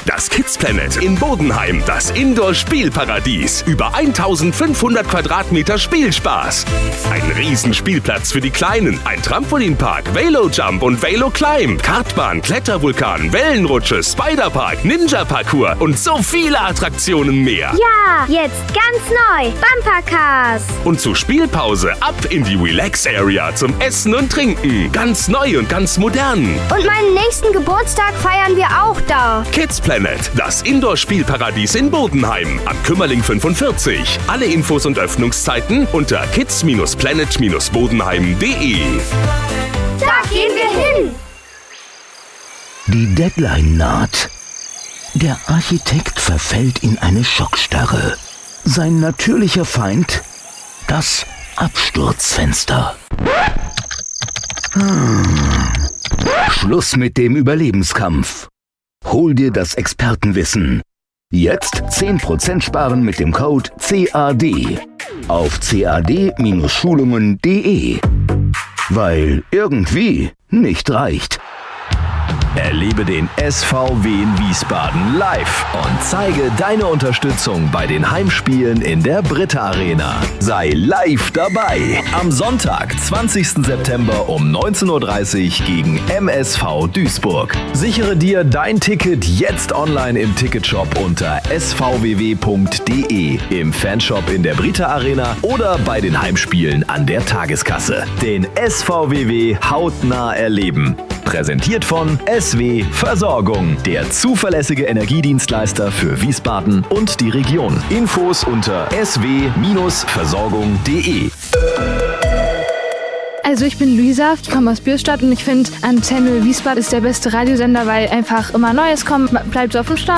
Das Kids Planet in Bodenheim, das Indoor-Spielparadies. Über 1500 Quadratmeter Spielspaß. Ein Riesenspielplatz für die Kleinen, ein Trampolinpark, Velo-Jump und Velo-Climb, Kartbahn, Klettervulkan, Wellenrutsche, Spiderpark, Ninja-Parcours und so viele Attraktionen mehr. Ja, jetzt ganz neu, Bumpercars. Und zur Spielpause ab in die Relax-Area zum Essen und Trinken. Ganz neu und ganz modern. Und meinen nächsten Geburtstag feiern wir auch da. Kids Planet, das Indoor-Spielparadies in Bodenheim. Am Kümmerling 45. Alle Infos und Öffnungszeiten unter kids-planet-bodenheim.de. Da gehen wir hin. Die Deadline naht. Der Architekt verfällt in eine Schockstarre. Sein natürlicher Feind? Das Absturzfenster. Schluss mit dem Überlebenskampf. Hol dir das Expertenwissen. Jetzt 10% sparen mit dem Code CAD auf cad-schulungen.de. Weil irgendwie nicht reicht. Erlebe den SVW in Wiesbaden live und zeige deine Unterstützung bei den Heimspielen in der Britta Arena. Sei live dabei am Sonntag, 20. September um 19:30 Uhr gegen MSV Duisburg. Sichere dir dein Ticket jetzt online im Ticketshop unter svww.de, im Fanshop in der Britta Arena oder bei den Heimspielen an der Tageskasse. Den SVW hautnah erleben. Präsentiert von SW Versorgung, der zuverlässige Energiedienstleister für Wiesbaden und die Region. Infos unter sw-versorgung.de. Also ich bin Luisa, ich komme aus Bürstadt und ich finde, Antenne Wiesbaden ist der beste Radiosender, weil einfach immer Neues kommt, man bleibt so auf dem Stand.